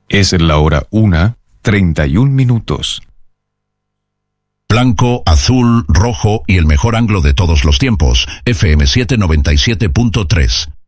Es la hora 1:31. Blanco, azul, rojo y el mejor anglo de todos los tiempos. FM 797.3.